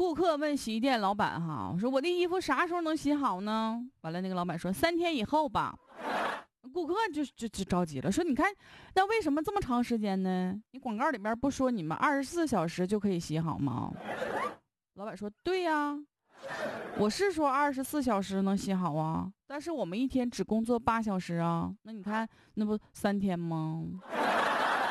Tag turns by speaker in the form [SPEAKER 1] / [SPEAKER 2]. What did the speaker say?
[SPEAKER 1] 顾客问洗衣店老板哈，说我的衣服啥时候能洗好呢？完了，那个老板说3天以后吧。顾客就着急了，说你看，那为什么这么长时间呢？你广告里边不说你们24小时就可以洗好吗？老板说对呀，我是说24小时能洗好啊，但是我们一天只工作8小时啊，那你看那不3天吗？